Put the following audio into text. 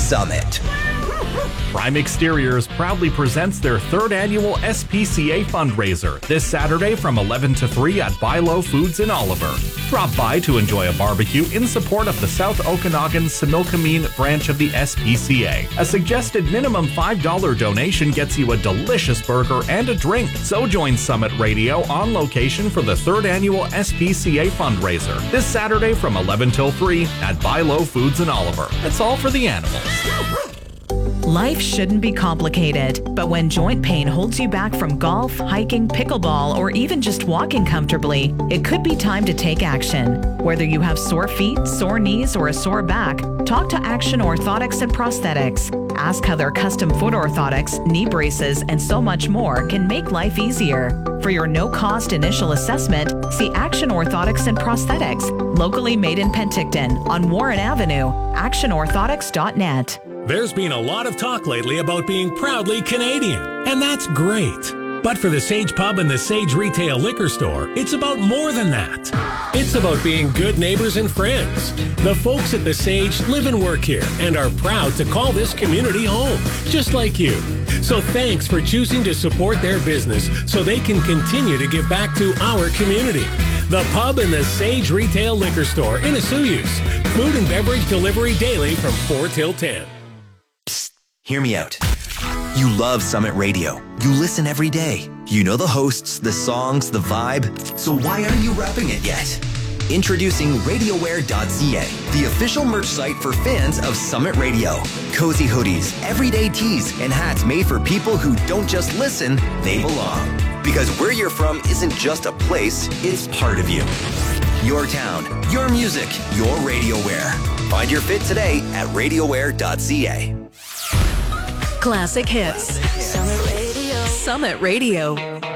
Summit. Prime Exteriors proudly presents their third annual SPCA fundraiser this Saturday from 11 to 3 at Bilo Foods in Oliver. Drop by to enjoy a barbecue in support of the South Okanagan Similkameen branch of the SPCA. A suggested minimum $5 donation gets you a delicious burger and a drink. So join Summit Radio on location for the third annual SPCA fundraiser this Saturday from 11 till 3 at Bilo Foods in Oliver. It's all for the animals. Life shouldn't be complicated, but when joint pain holds you back from golf, hiking, pickleball, or even just walking comfortably, it could be time to take action. Whether you have sore feet, sore knees, or a sore back, talk to Action Orthotics and Prosthetics. Ask how their custom foot orthotics, knee braces, and so much more can make life easier. For your no-cost initial assessment, see Action Orthotics and Prosthetics, locally made in Penticton on Warren Avenue, actionorthotics.net. There's been a lot of talk lately about being proudly Canadian, and that's great. But for the Sage Pub and the Sage Retail Liquor Store, it's about more than that. It's about being good neighbors and friends. The folks at the Sage live and work here and are proud to call this community home, just like you. So thanks for choosing to support their business so they can continue to give back to our community. The Pub and the Sage Retail Liquor Store in Osoyoos. Food and beverage delivery daily from 4 till 10. Hear me out. You love Summit Radio. You listen every day. You know the hosts, the songs, the vibe. So why aren't you repping it yet? Introducing RadioWare.ca, the official merch site for fans of Summit Radio. Cozy hoodies, everyday tees, and hats made for people who don't just listen, they belong. Because where you're from isn't just a place, it's part of you. Your town, your music, your RadioWare. Find your fit today at RadioWare.ca. Classic hits. Summit Radio.